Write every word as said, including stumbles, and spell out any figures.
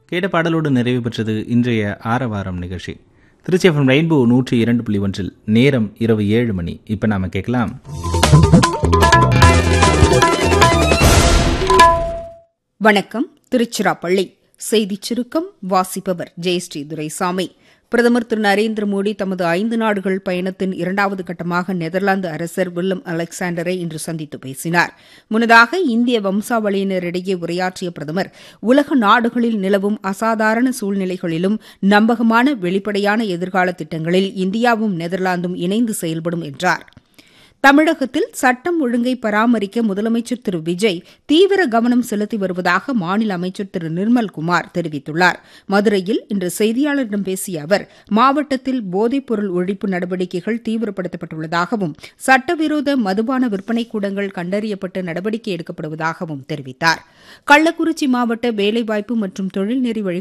கேட்ட பாடலோடு நிறைவு பெற்றது இன்றைய ஆரவாரம் நிகழ்ச்சி. திருச்சி எஃப்எம் ரெயின்போ நூற்றி இரண்டு புள்ளி ஒன்றில் நேரம் இரவு ஏழு மணி. இப்ப நாம கேட்கலாம் வணக்கம். திருச்சிராப்பள்ளி செய்திச் சுருக்கம் வாசிப்பவர் ஜெயஸ்ரீ துரைசாமி. பிரதமர் திரு நரேந்திர மோடி தமது ஐந்து நாடுகள் பயணத்தின் இரண்டாவது கட்டமாக நெதர்லாந்து அரசர் வில்லம் அலெக்சாண்டரை இன்று சந்தித்து பேசினார். முன்னதாக இந்திய வம்சாவளியினரிடையே உரையாற்றிய பிரதமர் உலக நாடுகளில் நிலவும் அசாதாரண சூழ்நிலைகளிலும் நம்பகமான வெளிப்படையான எதிர்கால திட்டங்களில் இந்தியாவும் நெதர்லாந்தும் இணைந்து செயல்படும் என்றார். தமிழகத்தில் சட்டம் ஒழுங்கை பராமரிக்க முதலமைச்சர் திரு விஜய் தீவிர கவனம் செலுத்தி வருவதாக மாநில அமைச்சர் திரு நிர்மல்குமார் தெரிவித்துள்ளார். மதுரையில் இன்று செய்தியாளரிடம் பேசிய அவர் மாவட்டத்தில் போதைப்பொருள் ஒழிப்பு நடவடிக்கைகள் தீவிரப்படுத்தப்பட்டுள்ளதாகவும் சட்டவிரோத மதுபான விற்பனை கூடங்கள் கண்டறியப்பட்டு நடவடிக்கை எடுக்கப்படுவதாகவும் தெரிவித்தார். கள்ளக்குறிச்சி மாவட்ட வேலைவாய்ப்பு மற்றும் தொழில்நெறி